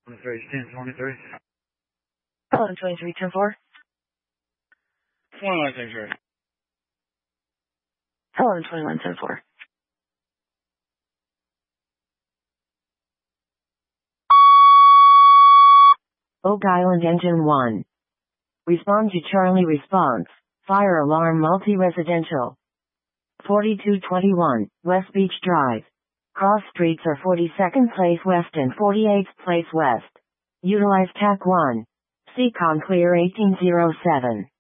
23, stand 23. Hello, 23, 10-4. 21, thanks, sir. Hello, 21, 10-4. Oak Island Engine 1. Respond to Charlie response. Fire alarm multi-residential. 4221, West Beach Drive. Cross streets are 42nd Place West and 48th Place West. Utilize TAC 1. Seacon clear 1807.